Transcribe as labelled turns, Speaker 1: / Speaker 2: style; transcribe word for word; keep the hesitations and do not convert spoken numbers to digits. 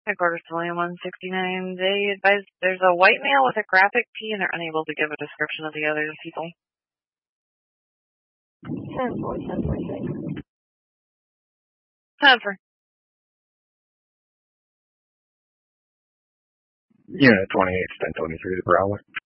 Speaker 1: Headquarters to William one sixty-nine. They advise there's a white male with a graphic P and they're unable to give a description of the other people.
Speaker 2: ten four, ten forty-six.
Speaker 1: Transfer.
Speaker 3: Unit twenty-eight, ten twenty-three to Prowler.